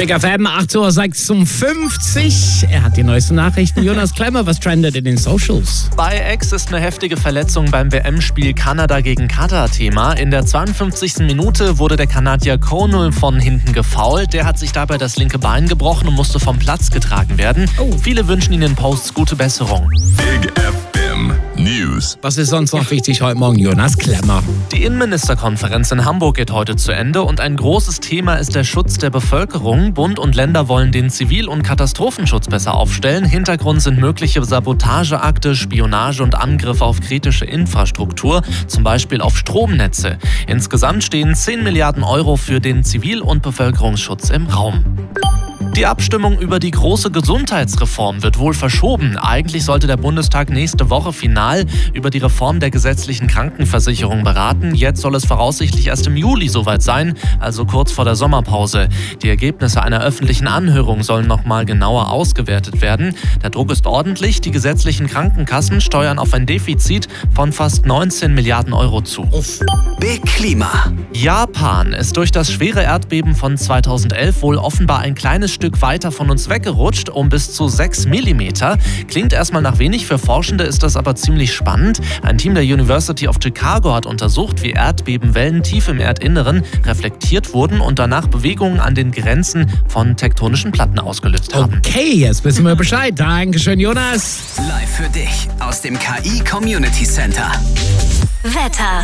Big FM, 8:56 Uhr. Er hat die neuesten Nachrichten. Jonas Klemmer, was trendet in den Socials? Bei Ex ist eine heftige Verletzung beim WM-Spiel Kanada gegen Katar Thema. In der 52. Minute wurde der Kanadier Connell von hinten gefoult. Der hat sich dabei das linke Bein gebrochen und musste vom Platz getragen werden. Viele wünschen ihn in Posts gute Besserung. Big FM News. Was ist sonst noch wichtig heute Morgen, Jonas Klemmer? Die Innenministerkonferenz in Hamburg geht heute zu Ende und ein großes Thema ist der Schutz der Bevölkerung. Bund und Länder wollen den Zivil- und Katastrophenschutz besser aufstellen. Hintergrund sind mögliche Sabotageakte, Spionage und Angriffe auf kritische Infrastruktur, zum Beispiel auf Stromnetze. Insgesamt stehen 10 Milliarden Euro für den Zivil- und Bevölkerungsschutz im Raum. Die Abstimmung über die große Gesundheitsreform wird wohl verschoben. Eigentlich sollte der Bundestag nächste Woche final über die Reform der gesetzlichen Krankenversicherung beraten. Jetzt soll es voraussichtlich erst im Juli soweit sein, also kurz vor der Sommerpause. Die Ergebnisse einer öffentlichen Anhörung sollen nochmal genauer ausgewertet werden. Der Druck ist ordentlich. Die gesetzlichen Krankenkassen steuern auf ein Defizit von fast 19 Milliarden Euro zu. Big Klima. Japan ist durch das schwere Erdbeben von 2011 wohl offenbar ein kleines Stück weiter von uns weggerutscht, um bis zu 6 Millimeter. Klingt erstmal nach wenig, für Forschende ist das aber ziemlich spannend. Ein Team der University of Chicago hat untersucht, wie Erdbebenwellen tief im Erdinneren reflektiert wurden und danach Bewegungen an den Grenzen von tektonischen Platten ausgelöst haben. Okay, jetzt wissen wir Bescheid. Dankeschön, Jonas. Live für dich aus dem KI Community Center. Wetter.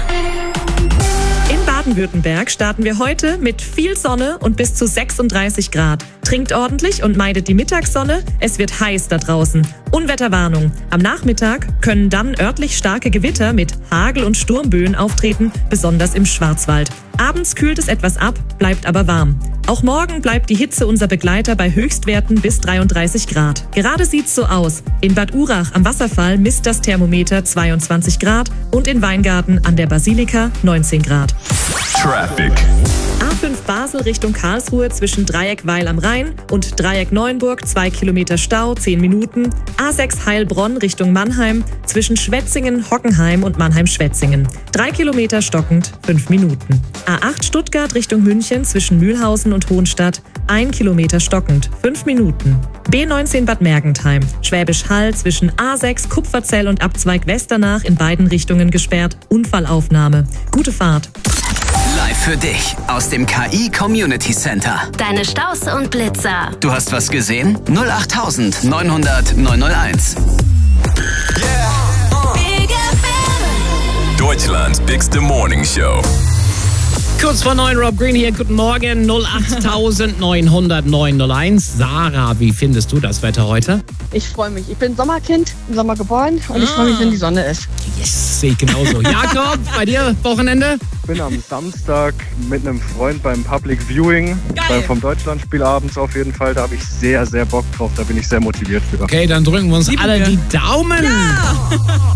In Baden-Württemberg starten wir heute mit viel Sonne und bis zu 36 Grad. Trinkt ordentlich und meidet die Mittagssonne. Es wird heiß da draußen. Unwetterwarnung. Am Nachmittag können dann örtlich starke Gewitter mit Hagel- und Sturmböen auftreten, besonders im Schwarzwald. Abends kühlt es etwas ab, bleibt aber warm. Auch morgen bleibt die Hitze unser Begleiter bei Höchstwerten bis 33 Grad. Gerade sieht's so aus. In Bad Urach am Wasserfall misst das Thermometer 22 Grad und in Weingarten an der Basilika 19 Grad. Traffic. A5 Basel Richtung Karlsruhe zwischen Dreieck Weil am Rhein und Dreieck Neuenburg 2 Kilometer Stau, 10 Minuten. A6 Heilbronn Richtung Mannheim zwischen Schwetzingen, Hockenheim und Mannheim-Schwetzingen. 3 Kilometer stockend, 5 Minuten. A8 Stuttgart Richtung München zwischen Mühlhausen und Hohenstadt 1 Kilometer stockend, 5 Minuten. B19 Bad Mergentheim, Schwäbisch Hall zwischen A6 Kupferzell und Abzweig Westernach in beiden Richtungen gesperrt, Unfallaufnahme. Gute Fahrt. Live für dich aus dem KI Community Center. Deine Staus und Blitzer. Du hast was gesehen? 08000 900 901. Big FM. Deutschlands bigste Morning Show. Kurz vor 9, Rob Green hier. Guten Morgen, 08900 901. Sarah, wie findest du das Wetter heute? Ich freue mich. Ich bin Sommerkind, im Sommer geboren und ich freue mich, wenn die Sonne ist. Yes, sehe ich genauso. Jakob, bei dir Wochenende? Ich bin am Samstag mit einem Freund beim Public Viewing vom Deutschlandspiel abends auf jeden Fall. Da habe ich sehr, sehr Bock drauf. Da bin ich sehr motiviert für. Okay, dann drücken wir uns alle die Daumen. Ja.